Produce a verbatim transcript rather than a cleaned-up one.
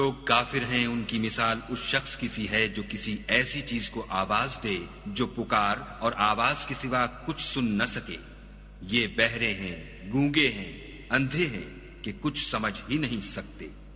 लोग काफिर हैं, उनकी मिसाल उस शख्स की सी है जो किसी ऐसी चीज को आवाज दे जो पुकार और आवाज के सिवा कुछ सुन न सके। ये बहरे हैं, गूंगे हैं, अंधे हैं कि कुछ समझ ही नहीं सकते।